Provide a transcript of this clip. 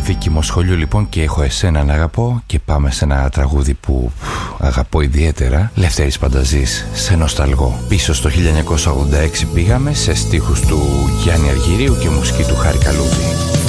δίκημο σχολείο λοιπόν και έχω εσένα να αγαπώ και πάμε σε ένα τραγούδι που αγαπώ ιδιαίτερα. Λευτέρης Πανταζής, σε νοσταλγώ. Πίσω στο 1986 πήγαμε σε στίχους του Γιάννη Αργυρίου και μουσική του Χάρη Καλούδη.